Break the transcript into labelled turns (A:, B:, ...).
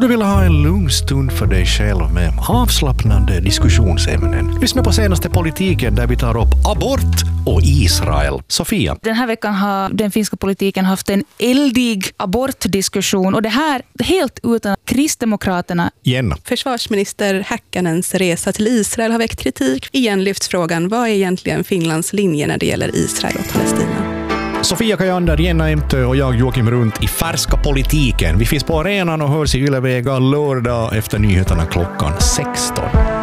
A: Skulle du vilja ha en lugn stund för dig själv med avslappnande diskussionsämnen? Lyssna på senaste politiken där vi tar upp abort och Israel. Sofia.
B: Den här veckan har den finska politiken haft en eldig abortdiskussion och det här helt utan Kristdemokraterna.
A: Jenna.
C: Försvarsminister Häkkänens resa till Israel har väckt kritik. Igen lyfts frågan, vad är egentligen Finlands linje när det gäller Israel och Palestina?
A: Sofia Kajander, Jenna Emtö och jag Joakim Runt i Färska politiken. Vi finns på arenan och hörs i Ylevega lördag efter nyheterna klockan 16.